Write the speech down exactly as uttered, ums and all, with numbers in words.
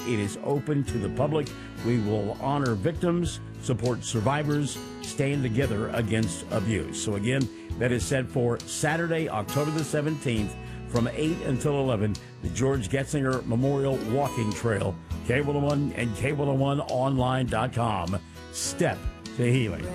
It is open to the public. We will honor victims, support survivors, stand together against abuse. So again, that is set for Saturday, October the seventeenth, from eight until eleven, the George Getzinger Memorial Walking Trail, K one oh one and K one oh one online dot com. Step to healing.